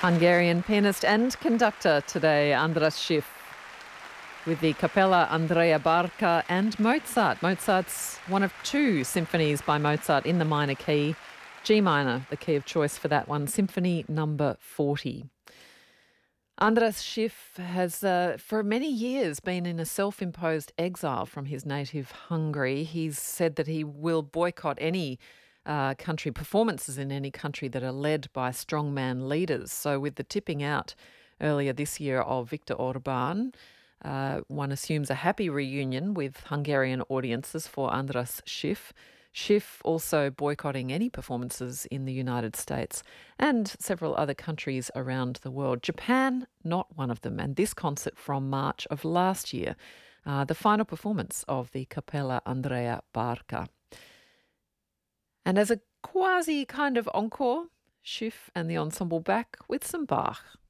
Hungarian pianist and conductor today, Andras Schiff, with the Capella Andrea Barca and Mozart. Mozart's one of two symphonies by Mozart in the minor key. G minor, the key of choice for that one, Symphony number 40. Andras Schiff has for many years been in a self-imposed exile from his native Hungary. He's said that he will boycott any country performances in any country that are led by strongman leaders. So with the tipping out earlier this year of Viktor Orban, one assumes a happy reunion with Hungarian audiences for Andras Schiff. Schiff also boycotting any performances in the United States and several other countries around the world. Japan, not one of them. And this concert from March of last year, the final performance of the Capella Andrea Barca. And as a quasi kind of encore, Schiff and the ensemble back with some Bach.